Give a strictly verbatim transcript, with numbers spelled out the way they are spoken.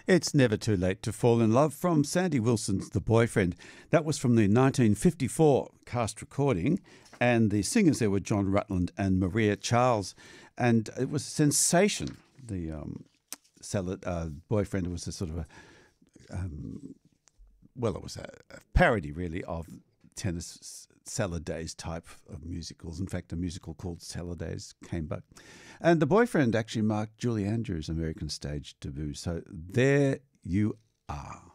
It's Never Too Late to Fall in Love from Sandy Wilson's The Boyfriend. That was from the nineteen fifty-four cast recording, and the singers there were John Rutland and Maria Charles, and it was a sensation. The um, salad, uh, Boyfriend was a sort of a, um, well, it was a, a parody really of tennis salad days type of musicals. In fact, a musical called Salad Days came back. And The Boyfriend actually marked Julie Andrews' American stage debut. So there you are.